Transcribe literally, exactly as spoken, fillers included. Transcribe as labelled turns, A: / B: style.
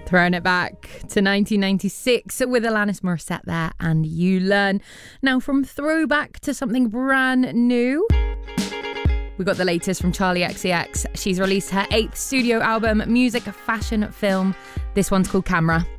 A: Throwing it back to nineteen ninety-six with Alanis Morissette there and You Learn. Now from throwback to something brand new, we got the latest from Charli X C X. She's released her eighth studio album, Music, Fashion, Film. This one's called Camera.